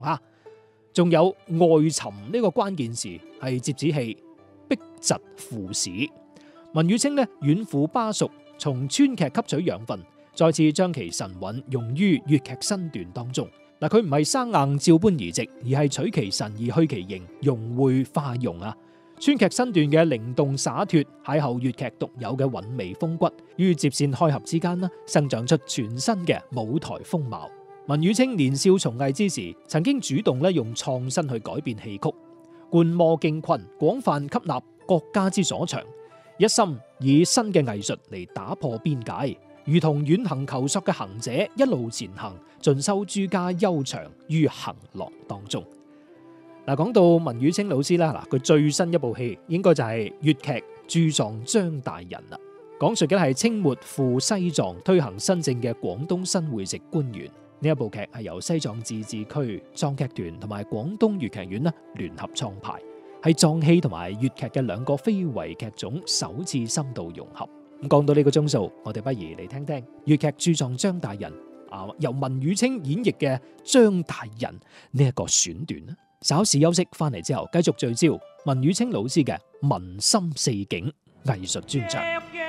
啊。仲有外尋呢個關鍵詞係接子戲，逼疾赴史。文宇清呢遠赴巴蜀，從川劇吸取養分，再次將其神韻用於粵劇身段當中。嗱，佢唔係生硬照搬移植，而係取其神而去其形，融會化融啊！川劇身段嘅靈動灑脫，邂逅粵劇獨有嘅韻味風骨，於接線開合之間呢，生長出全新嘅舞台風貌。文宇清年少從藝之時，曾經主動用創新去改變戲曲，觀摩京昆，廣泛吸納國家之所長，一心以新嘅藝術嚟打破邊界，如同遠行求索嘅行者，一路前行，盡收諸家悠長於行囊當中。嗱，講到文宇清老師啦，佢最新一部戲應該就係粵劇駐藏張大人啦，講述嘅係清末赴西藏推行新政嘅廣東新會籍官員。呢一部劇係由西藏自治區藏劇團同埋廣東粵劇院聯合創排，係藏戲同埋粵劇嘅兩個非遺劇種首次深度融合。咁講到呢個鐘數，我哋不如嚟聽聽粵劇駐藏張大人由文宇清演繹嘅張大人呢一個選段啦。稍事休息翻嚟之後，繼續聚焦文宇清老師嘅文心四景藝術專場。